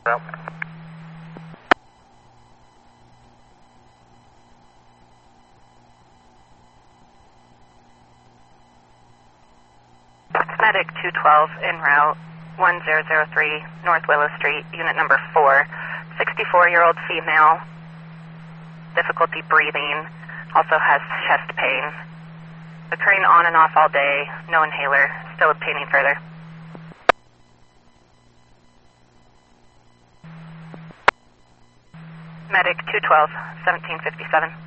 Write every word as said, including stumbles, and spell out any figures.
Well. Medic two twelve en route, one zero zero three North Willow Street, unit number four, sixty-four-year-old female, difficulty breathing, also has chest pain. Occurring on and off all day, no inhaler, still obtaining further. Medic two twelve, seventeen fifty-seven.